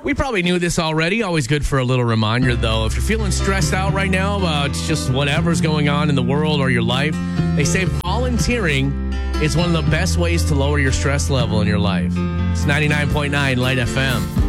We probably knew this already. Always good for a little reminder, though. If you're feeling stressed out right now about just whatever's going on in the world or your life, they say volunteering is one of the best ways to lower your stress level in your life. It's 99.9 Light FM.